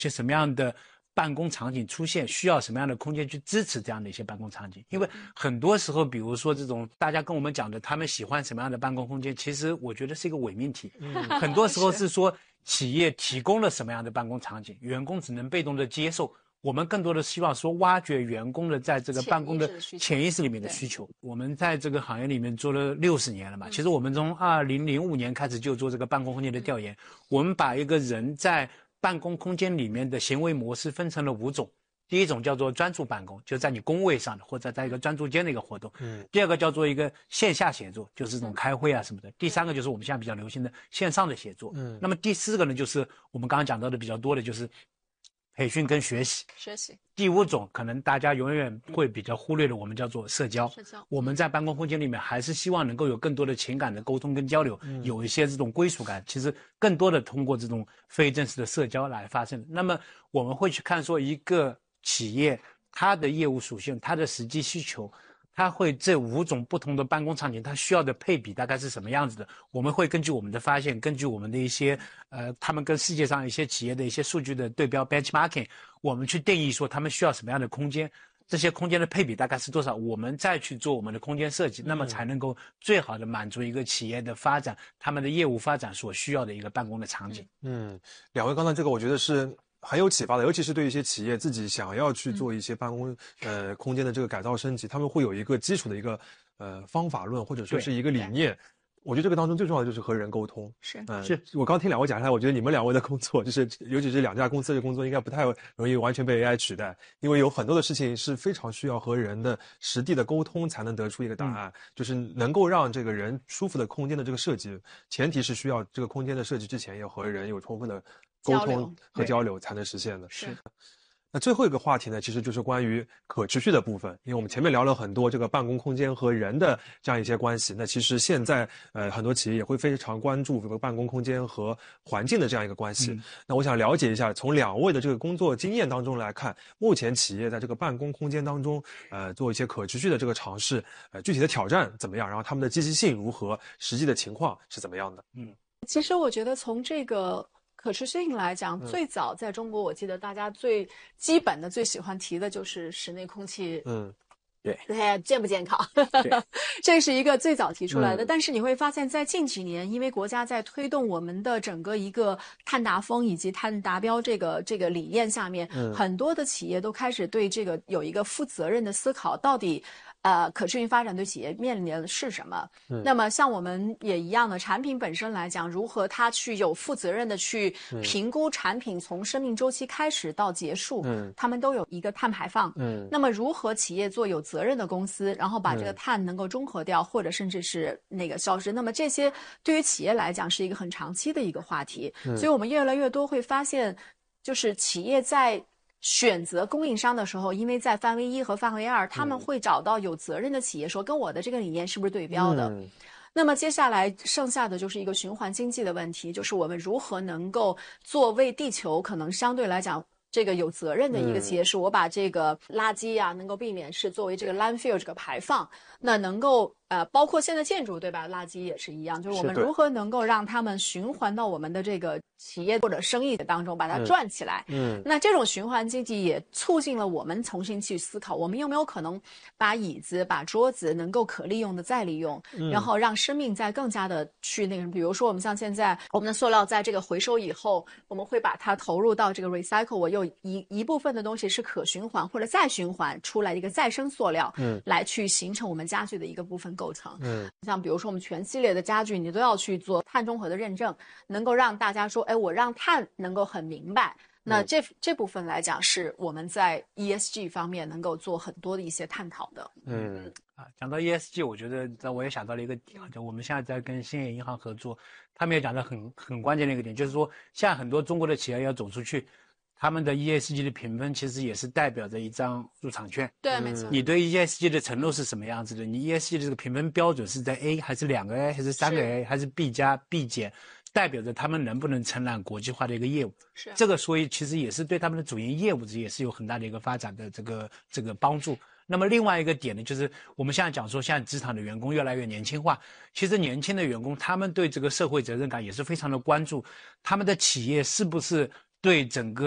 就什么样的办公场景出现，需要什么样的空间去支持这样的一些办公场景。因为很多时候比如说这种大家跟我们讲的他们喜欢什么样的办公空间，其实我觉得是一个伪命题。很多时候是说企业提供了什么样的办公场景，员工只能被动的接受。我们更多的希望说挖掘员工的在这个办公的潜意识里面的需求。我们在这个行业里面做了60年了嘛，其实我们从2005年开始就做这个办公空间的调研。我们把一个人在办公空间里面的行为模式分成了5种。第一种叫做专注办公，就在你工位上的或者在一个专注间的一个活动。第二个叫做一个线下协作，就是这种开会啊什么的。第三个就是我们现在比较流行的线上的协作。那么第4个呢，就是我们刚刚讲到的比较多的，就是培训跟学习。第5种可能大家永远会比较忽略的，我们叫做社交。我们在办公空间里面还是希望能够有更多的情感的沟通跟交流，有一些这种归属感，其实更多的通过这种非正式的社交来发生。那么我们会去看说一个企业它的业务属性，它的实际需求，它会这5种不同的办公场景，它需要的配比大概是什么样子的。我们会根据我们的发现，根据我们的一些他们跟世界上一些企业的一些数据的对标 benchmarking， 我们去定义说他们需要什么样的空间，这些空间的配比大概是多少，我们再去做我们的空间设计，那么才能够最好的满足一个企业的发展，他们的业务发展所需要的一个办公的场景。 两位刚才这个我觉得是很有启发的，尤其是对一些企业自己想要去做一些办公空间的这个改造升级，他们会有一个基础的一个方法论，或者说是一个理念。我觉得这个当中最重要的就是和人沟通。 是我刚听两位讲下来，我觉得你们2位的工作，就是尤其是2家公司的工作，应该不太容易完全被 AI 取代，因为有很多的事情是非常需要和人的实地的沟通才能得出一个答案。就是能够让这个人舒服的空间的这个设计，前提是需要这个空间的设计之前要和人有充分的沟通和交流才能实现的。 是。 那最后一个话题呢，其实就是关于可持续的部分。因为我们前面聊了很多这个办公空间和人的这样一些关系，那其实现在很多企业也会非常关注这个办公空间和环境的这样一个关系。那我想了解一下，从2位的这个工作经验当中来看，目前企业在这个办公空间当中做一些可持续的这个尝试，具体的挑战怎么样，然后他们的积极性如何，实际的情况是怎么样的？ 其实我觉得从这个可持续性来讲，最早在中国，我记得大家最基本的、最喜欢提的就是室内空气，对，健不健康？这是一个最早提出来的。但是你会发现在近几年，因为国家在推动我们的整个一个碳达峰以及碳达标这个理念下面，很多的企业都开始对这个有一个负责任的思考，到底可持续发展对企业面临的是什么？那么像我们也一样的，产品本身来讲，如何它去有负责任的去评估产品从生命周期开始到结束，他们都有一个碳排放。那么如何企业做有责任的公司，然后把这个碳能够中和掉，或者甚至是那个消失？那么这些对于企业来讲是一个很长期的一个话题。所以我们越来越多会发现，就是企业在选择供应商的时候，因为在范围1和范围2，他们会找到有责任的企业，说跟我的这个理念是不是对标的。那么接下来剩下的就是一个循环经济的问题，就是我们如何能够作为地球可能相对来讲这个有责任的一个企业，是我把这个垃圾能够避免是作为这个 landfill 这个排放，那能够包括现在建筑对吧，垃圾也是一样，就是我们如何能够让他们循环到我们的这个企业或者生意当中，把它转起来。那这种循环经济也促进了我们重新去思考，我们有没有可能把椅子、把桌子能够可利用的再利用，然后让生命再更加的去那个，比如说我们像现在我们的塑料在这个回收以后，我们会把它投入到这个 recycle， 我有一部分的东西是可循环或者再循环出来的一个再生塑料，来去形成我们家具的一个部分构成。像比如说我们全系列的家具，你都要去做碳中和的认证，能够让大家说，哎，我让碳能够很明白。那这部分来讲，是我们在 ESG 方面能够做很多的一些探讨的。 讲到 ESG， 我觉得我也想到了一个点，就我们现在在跟兴业银行合作，他们也讲到很关键的一个点，就是说现在很多中国的企业要走出去，他们的 ESG 的评分其实也是代表着一张入场券。 对，没错。 你对 ESG 的承诺是什么样子的？你 ESG 的这个评分标准是在 A 还是2个 A 还是3个 A 还是 B 加 B 减，代表着他们能不能承揽国际化的一个业务。 是这个，所以其实也是对他们的主营业务也是有很大的一个发展的这个帮助。那么另外一个点呢，就是我们现在讲说，现在职场的员工越来越年轻化，其实年轻的员工他们对这个社会责任感也是非常的关注，他们的企业是不是对整个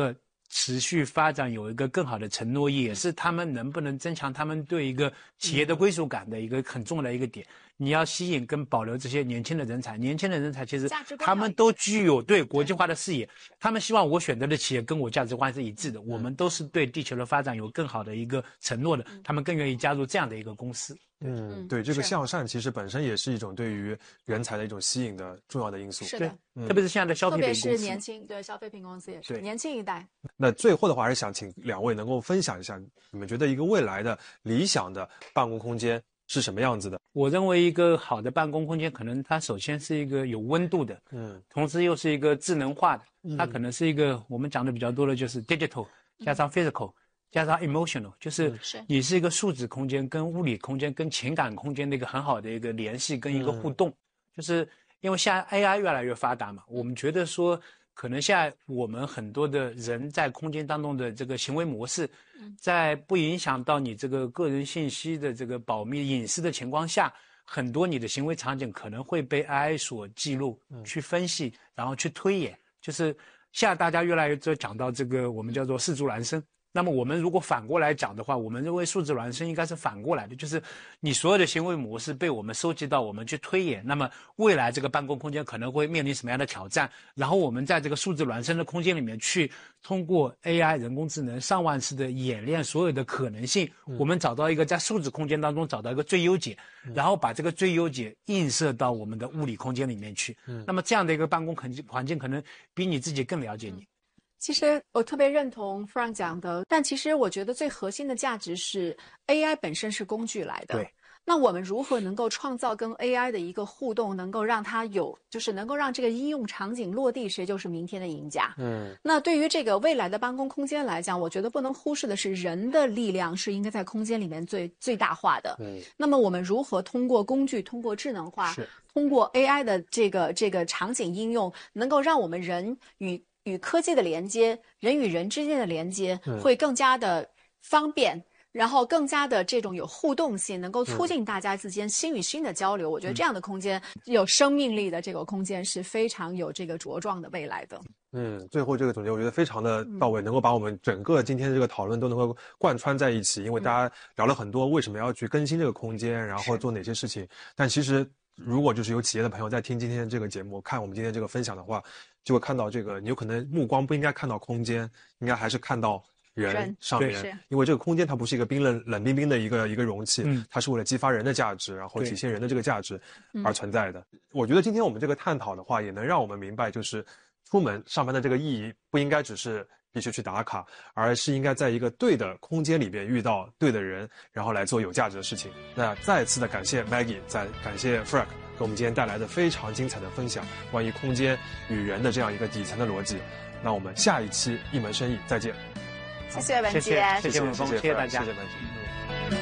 持续发展有一个更好的承诺，也是他们能不能增强他们对一个企业的归属感的一个很重要的一个点。你要吸引跟保留这些年轻的人才，年轻的人才其实他们都具有对国际化的视野，他们希望我选择的企业跟我价值观是一致的，我们都是对地球的发展有更好的一个承诺的，他们更愿意加入这样的一个公司。 对，这个向善其实本身也是一种对于人才的一种吸引的重要的因素。 是的， 特别是现在的消费品公司， 特别是年轻，对消费品公司也是年轻一代。 那最后的话，还是想请两位能够分享一下，你们觉得一个未来的理想的办公空间是什么样子的？ 我认为一个好的办公空间，可能它首先是一个有温度的，同时又是一个智能化的，它可能是一个我们讲的比较多的就是 digital 加上 physical。加上 emotional， 就是你是一个数字空间跟物理空间跟情感空间的一个很好的一个联系跟一个互动，就是因为现在 AI 越来越发达嘛，我们觉得说可能现在我们很多的人在空间当中的这个行为模式，在不影响到你这个个人信息的这个保密隐私的情况下，很多你的行为场景可能会被 AI 所记录，去分析，然后去推演，就是现在大家越来越讲到这个我们叫做视足孪生。那么我们如果反过来讲的话，我们认为数字孪生应该是反过来的，就是你所有的行为模式被我们收集到，我们去推演，那么未来这个办公空间可能会面临什么样的挑战，然后我们在这个数字孪生的空间里面去通过 AI 人工智能上万次的演练所有的可能性，我们找到一个在数字空间当中找到一个最优解，然后把这个最优解映射到我们的物理空间里面去，那么这样的一个办公环境可能比你自己更了解你。 其实我特别认同 Frank 讲的，但其实我觉得最核心的价值是 AI 本身是工具来的。 对。 那我们如何能够创造跟 AI 的一个互动，能够让它就是能够让这个应用场景落地，谁就是明天的赢家。那对于这个未来的办公空间来讲，我觉得不能忽视的是人的力量是应该在空间里面最大化的。那么我们如何通过工具，通过智能化，通过 AI 的这个场景应用，能够让我们人与科技的连接，人与人之间的连接会更加的方便，然后更加的这种有互动性，能够促进大家之间心与心的交流。我觉得这样的空间，有生命力的这个空间是非常有这个茁壮的未来的。 最后这个总结我觉得非常的到位，能够把我们整个今天的这个讨论都能够贯穿在一起，因为大家聊了很多为什么要去更新这个空间，然后做哪些事情，但其实如果就是有企业的朋友在听今天这个节目，看我们今天这个分享的话，就会看到这个你有可能目光不应该看到空间，应该还是看到人上面，因为这个空间它不是一个冷冰冰的一个容器，它是为了激发人的价值，然后体现人的这个价值而存在的。我觉得今天我们这个探讨的话，也能让我们明白，就是出门上班的这个意义不应该只是必须去打卡，而是应该在一个对的空间里边遇到对的人，然后来做有价值的事情。那再次的感谢 Maggie， 再感谢 Frank 给我们今天带来的非常精彩的分享，关于空间与人的这样一个底层的逻辑。那我们下一期一门生意再见。 谢谢文杰， 谢谢文峰，谢谢大家， 谢谢文杰。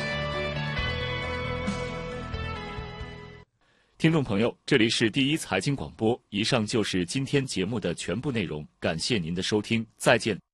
听众朋友，这里是第一财经广播，以上就是今天节目的全部内容，感谢您的收听，再见。